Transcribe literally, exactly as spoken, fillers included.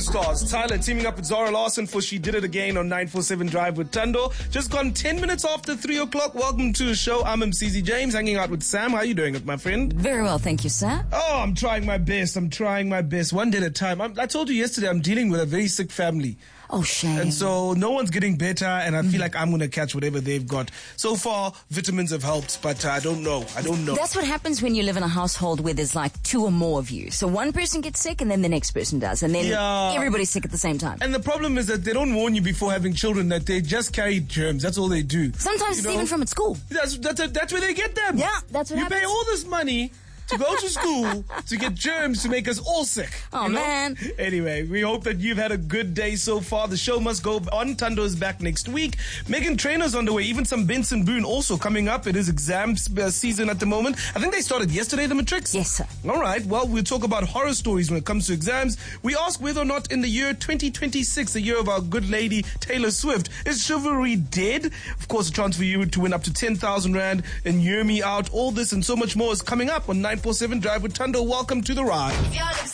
Stars. Tyler teaming up with Zara Larson for She Did It Again on nine forty-seven Drive with Tando. Just gone ten minutes after three o'clock. Welcome to the show. I'm M C Z James, hanging out with Sam. How are you doing, my friend? Very well, thank you, sir. Oh, I'm trying my best. I'm trying my best. One day at a time. I'm, I told you yesterday I'm dealing with a very sick family. Oh, shame. And so no one's getting better, and I feel like I'm going to catch whatever they've got. So far, vitamins have helped, but uh, I don't know. I don't know. That's what happens when you live in a household where there's like two or more of you. So one person gets sick, and then the next person does. And then Yeah. everybody's sick at the same time. And the problem is that they don't warn you before having children that they just carry germs. That's all they do. Sometimes You it's know? even from at school. That's, that's, that's where they get them. Yeah, that's what You happens. pay all this money to go to school to get germs to make us all sick. Oh, you know? man. Anyway, we hope that you've had a good day so far. The show must go on. Tando is back next week. Megan Trainor's on the way. Even some Benson Boone also coming up. It is exam uh, season at the moment. I think they started yesterday, the matrics. Yes, sir. All right. Well, we'll talk about horror stories when it comes to exams. We ask whether or not in the year twenty twenty-six, the year of our good lady Taylor Swift, is chivalry dead? Of course, a chance for you to win up to ten thousand rand and hear me out. All this and so much more is coming up on nine forty-seven Drive with Tando. Welcome to the ride.